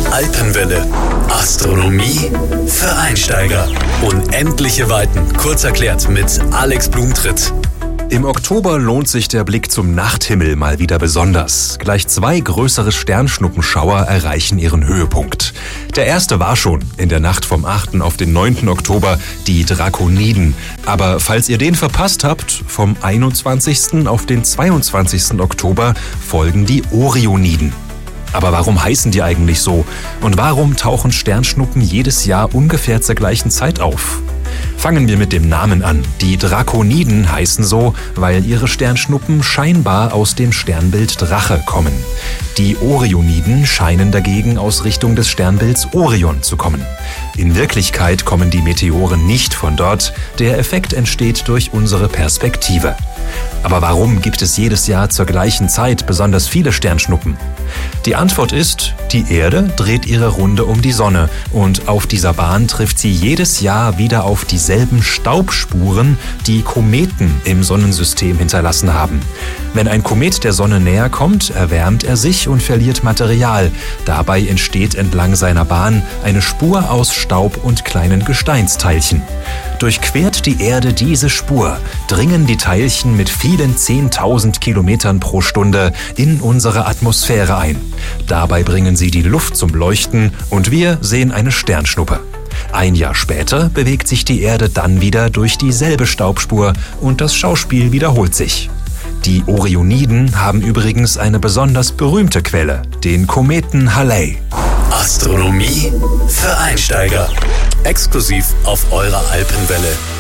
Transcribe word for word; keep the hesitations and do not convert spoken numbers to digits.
Alpenwelle. Astronomie für Einsteiger. Unendliche Weiten. Kurz erklärt mit Alex Blumentritt. Im Oktober lohnt sich der Blick zum Nachthimmel mal wieder besonders. Gleich zwei größere Sternschnuppenschauer erreichen ihren Höhepunkt. Der erste war schon in der Nacht vom achten auf den neunten Oktober, die Drakoniden. Aber falls ihr den verpasst habt, vom einundzwanzigsten auf den zweiundzwanzigsten Oktober folgen die Orioniden. Aber warum heißen die eigentlich so? Und warum tauchen Sternschnuppen jedes Jahr ungefähr zur gleichen Zeit auf? Fangen wir mit dem Namen an. Die Drakoniden heißen so, weil ihre Sternschnuppen scheinbar aus dem Sternbild Drache kommen. Die Orioniden scheinen dagegen aus Richtung des Sternbilds Orion zu kommen. In Wirklichkeit kommen die Meteore nicht von dort. Der Effekt entsteht durch unsere Perspektive. Aber warum gibt es jedes Jahr zur gleichen Zeit besonders viele Sternschnuppen? Die Antwort ist, die Erde dreht ihre Runde um die Sonne und auf dieser Bahn trifft sie jedes Jahr wieder auf dieselben Staubspuren, die Kometen im Sonnensystem hinterlassen haben. Wenn ein Komet der Sonne näher kommt, erwärmt er sich und verliert Material. Dabei entsteht entlang seiner Bahn eine Spur aus Staub und kleinen Gesteinsteilchen. Durchquert die Erde diese Spur, dringen die Teilchen mit vielen zehntausend Kilometern pro Stunde in unsere Atmosphäre ein. Dabei bringen sie die Luft zum Leuchten und wir sehen eine Sternschnuppe. Ein Jahr später bewegt sich die Erde dann wieder durch dieselbe Staubspur und das Schauspiel wiederholt sich. Die Orioniden haben übrigens eine besonders berühmte Quelle, den Kometen Halley. Astronomie für Einsteiger. Exklusiv auf eurer Alpenwelle.